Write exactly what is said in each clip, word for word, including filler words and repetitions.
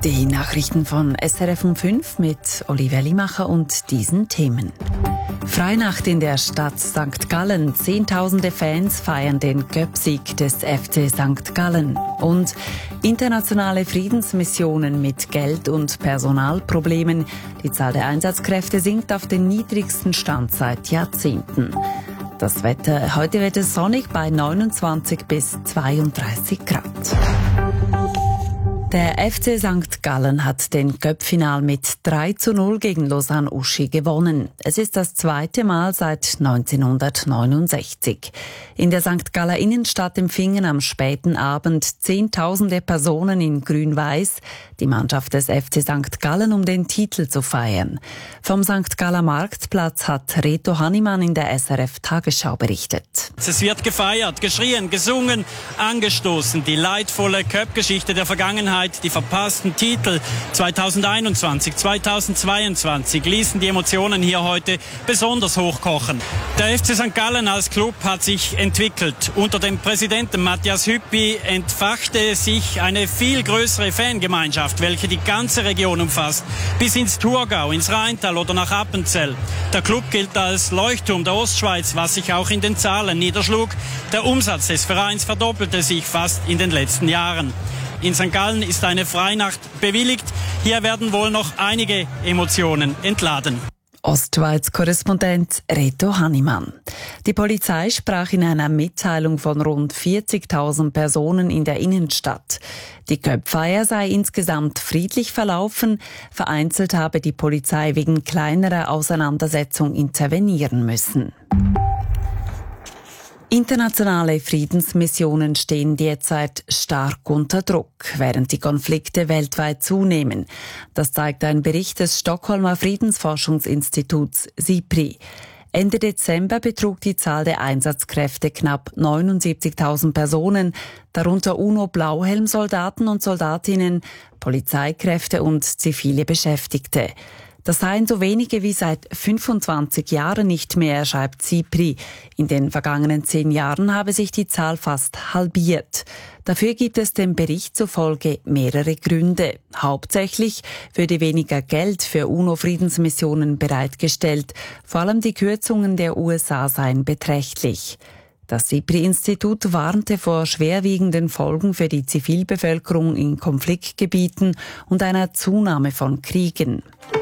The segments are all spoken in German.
Die Nachrichten von S R F um fünf mit Olivia Limacher und diesen Themen. Freinacht in der Stadt Sankt Gallen. Zehntausende Fans feiern den Cup-Sieg des F C Sankt Gallen. Und internationale Friedensmissionen mit Geld- und Personalproblemen. Die Zahl der Einsatzkräfte sinkt auf den niedrigsten Stand seit Jahrzehnten. Das Wetter, heute wird es sonnig bei neunundzwanzig bis zweiunddreißig Grad. Der F C Sankt Gallen hat den Cup-Final mit drei zu null gegen Lausanne Uschi gewonnen. Es ist das zweite Mal seit neunzehnhundertneunundsechzig. In der Sankt Galler Innenstadt empfingen am späten Abend Zehntausende Personen in Grün-Weiß die Mannschaft des F C Sankt Gallen, um den Titel zu feiern. Vom Sankt Galler Marktplatz hat Reto Hannimann in der S R F-Tagesschau berichtet. Es wird gefeiert, geschrien, gesungen, angestoßen. Die leidvolle Cup-Geschichte der Vergangenheit, die verpassten Titel zweitausendeinundzwanzig, zweitausendzweiundzwanzig ließen die Emotionen hier heute besonders hochkochen. Der F C Sankt Gallen als Club hat sich entwickelt. Unter dem Präsidenten Matthias Hüppi entfachte sich eine viel größere Fangemeinschaft, welche die ganze Region umfasst, bis ins Thurgau, ins Rheintal oder nach Appenzell. Der Club gilt als Leuchtturm der Ostschweiz, was sich auch in den Zahlen niederschlug. Der Umsatz des Vereins verdoppelte sich fast in den letzten Jahren. In Sankt Gallen ist eine Freinacht bewilligt. Hier werden wohl noch einige Emotionen entladen. Ostschweiz-Korrespondent Reto Hannimann. Die Polizei sprach in einer Mitteilung von rund vierzigtausend Personen in der Innenstadt. Die Cup-Feier sei insgesamt friedlich verlaufen. Vereinzelt habe die Polizei wegen kleinerer Auseinandersetzung intervenieren müssen. Internationale Friedensmissionen stehen derzeit stark unter Druck, während die Konflikte weltweit zunehmen. Das zeigt ein Bericht des Stockholmer Friedensforschungsinstituts SIPRI. Ende Dezember betrug die Zahl der Einsatzkräfte knapp neunundsiebzigtausend Personen, darunter UNO-Blauhelm-Soldaten und Soldatinnen, Polizeikräfte und zivile Beschäftigte. Das seien so wenige wie seit fünfundzwanzig Jahren nicht mehr, schreibt SIPRI. In den vergangenen zehn Jahren habe sich die Zahl fast halbiert. Dafür gibt es dem Bericht zufolge mehrere Gründe. Hauptsächlich würde weniger Geld für UNO-Friedensmissionen bereitgestellt. Vor allem die Kürzungen der U S A seien beträchtlich. Das SIPRI-Institut warnte vor schwerwiegenden Folgen für die Zivilbevölkerung in Konfliktgebieten und einer Zunahme von Kriegen.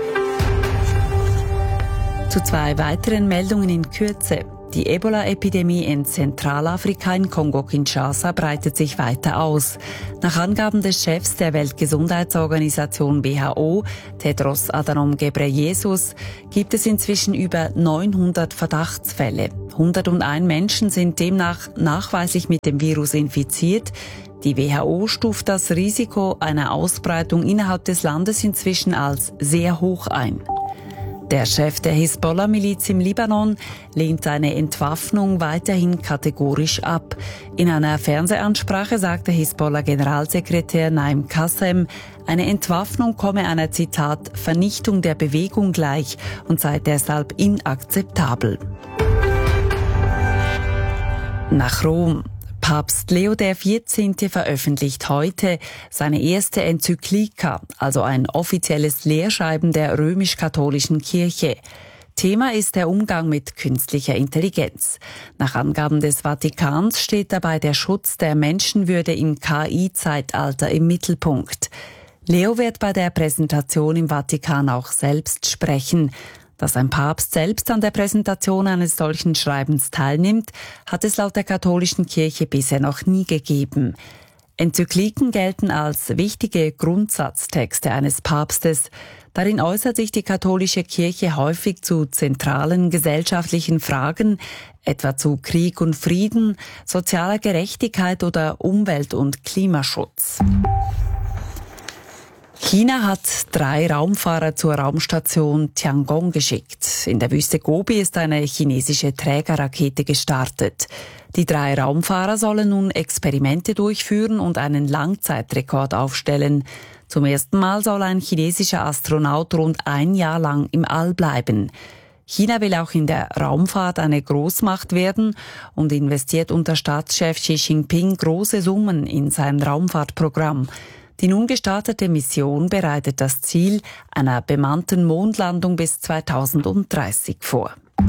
Zu zwei weiteren Meldungen in Kürze. Die Ebola-Epidemie in Zentralafrika in Kongo-Kinshasa breitet sich weiter aus. Nach Angaben des Chefs der Weltgesundheitsorganisation W H O, Tedros Adhanom Ghebreyesus, gibt es inzwischen über neunhundert Verdachtsfälle. hunderteins Menschen sind demnach nachweislich mit dem Virus infiziert. Die W H O stuft das Risiko einer Ausbreitung innerhalb des Landes inzwischen als sehr hoch ein. Der Chef der Hisbollah-Miliz im Libanon lehnt eine Entwaffnung weiterhin kategorisch ab. In einer Fernsehansprache sagte Hisbollah-Generalsekretär Naim Qassem, eine Entwaffnung komme einer, Zitat, Vernichtung der Bewegung gleich und sei deshalb inakzeptabel. Nach Rom. Papst Leo der vierzehnte veröffentlicht heute seine erste Enzyklika, also ein offizielles Lehrschreiben der römisch-katholischen Kirche. Thema ist der Umgang mit künstlicher Intelligenz. Nach Angaben des Vatikans steht dabei der Schutz der Menschenwürde im K I-Zeitalter im Mittelpunkt. Leo wird bei der Präsentation im Vatikan auch selbst sprechen. Dass ein Papst selbst an der Präsentation eines solchen Schreibens teilnimmt, hat es laut der katholischen Kirche bisher noch nie gegeben. Enzykliken gelten als wichtige Grundsatztexte eines Papstes. Darin äußert sich die katholische Kirche häufig zu zentralen gesellschaftlichen Fragen, etwa zu Krieg und Frieden, sozialer Gerechtigkeit oder Umwelt- und Klimaschutz. China hat drei Raumfahrer zur Raumstation Tiangong geschickt. In der Wüste Gobi ist eine chinesische Trägerrakete gestartet. Die drei Raumfahrer sollen nun Experimente durchführen und einen Langzeitrekord aufstellen. Zum ersten Mal soll ein chinesischer Astronaut rund ein Jahr lang im All bleiben. China will auch in der Raumfahrt eine Großmacht werden und investiert unter Staatschef Xi Jinping große Summen in sein Raumfahrtprogramm. Die nun gestartete Mission bereitet das Ziel einer bemannten Mondlandung bis zweitausenddreißig vor.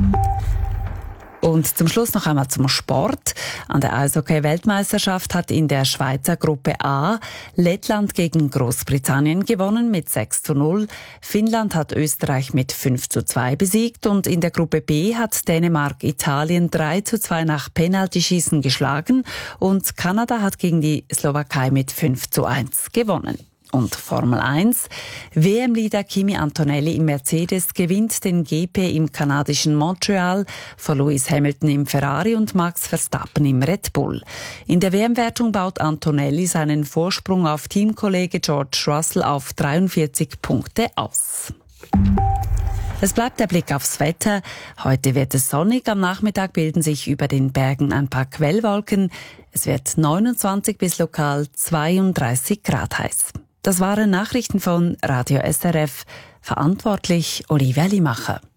Und zum Schluss noch einmal zum Sport. An der Eishockey-Weltmeisterschaft hat in der Schweizer Gruppe A Lettland gegen Großbritannien gewonnen mit sechs zu null. Finnland hat Österreich mit fünf zu zwei besiegt und in der Gruppe B hat Dänemark Italien drei zu zwei nach Penaltyschießen geschlagen und Kanada hat gegen die Slowakei mit fünf zu eins gewonnen. Und Formel eins. W M-Leader Kimi Antonelli im Mercedes gewinnt den G P im kanadischen Montreal, vor Lewis Hamilton im Ferrari und Max Verstappen im Red Bull. In der W M-Wertung baut Antonelli seinen Vorsprung auf Teamkollege George Russell auf dreiundvierzig Punkte aus. Es bleibt der Blick aufs Wetter. Heute wird es sonnig, am Nachmittag bilden sich über den Bergen ein paar Quellwolken. Es wird neunundzwanzig bis lokal zweiunddreißig Grad heiß. Das waren Nachrichten von Radio S R F. Verantwortlich Olivia Limacher.